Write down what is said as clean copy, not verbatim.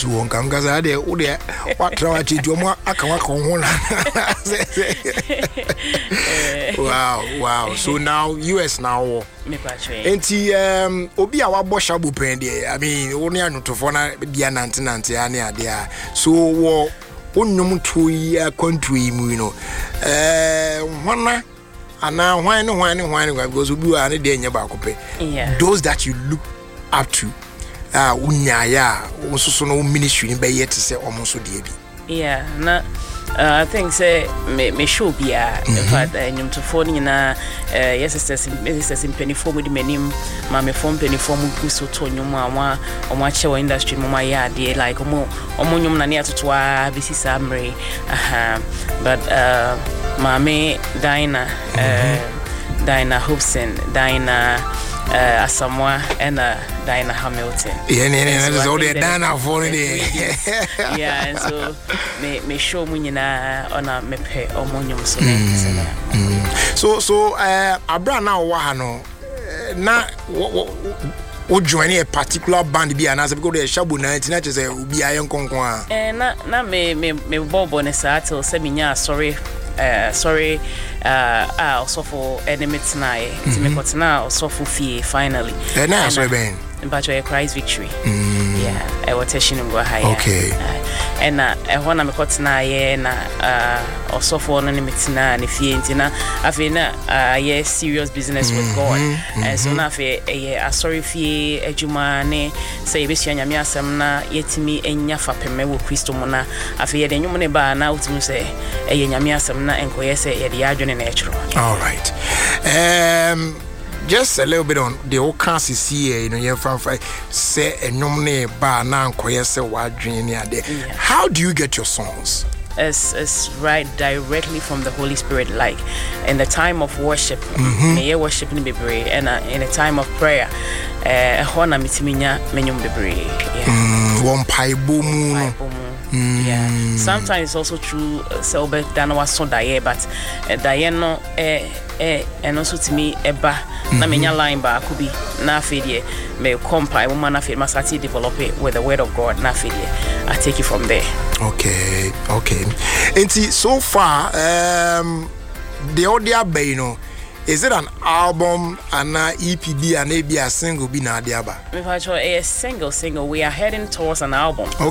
so won kam gaza de wo de what try to do mo aka wa kon ho na. Wow. So now US now. Me patwe. Enti obi a wa bo shabu pen de. I mean, wo ne anotofo na dia nante ane ade a. So wo onnum to yi akwantu yi mu no. Hwana ana hwan because obi a ne de nya ba kope. Those that you look up to unyaya so no ministry be yet say omonso de bi. Yeah, na I think say me show bia in fact nyum to phone nyina yes sisters in penny form with menim ma me form penny form ku so to nyum a omo ache industry mo ma ya de like omo nyum na ne atoto a bisi samre but ma me Diana Hobson, Diana Asamoah and Diana Hamilton. Yeah, so all the Diana for it. Yeah, and so me show me na ona me pe omonyum so abra na wa no na wo join a particular band bi anase because the shabu 19 na say obi ayen konkon a na me bobo ne sa till se minya sorry also for enemy tonight to me got now also for fee finally na so ben but your Christ victory yeah I was testing go higher okay and when I got na ye na also for enemy tonight ne fee ntina afi na yeah serious business with God and so na afi sorry fee ejuma ne say be sia nyame asem na yetimi enya fapeme wo Kristo mo na afi ye de nyum ne ba na utimi say nyame asem na enkoye say ye de adwene na echro. All right. Just a little bit on the whole class here, you know, you're from say a nominee bar now, say what dream. How do you get your songs? It's right directly from the Holy Spirit, like in the time of worship, may you worship in Bibri, and in a time of prayer, Hona mitiminya menyum Bibri. One pie boom. Yeah. Sometimes it's also true. Selbe dano was so die, but Diano and also to me eba na menya line ba kubi na fedie me compile woman na fed masati develop it with the word of God na fedie. I take it from there. Okay. And see, so far the audio bay, you know, is it an album and EPB and maybe a single be na diaba? A single we are heading towards an album.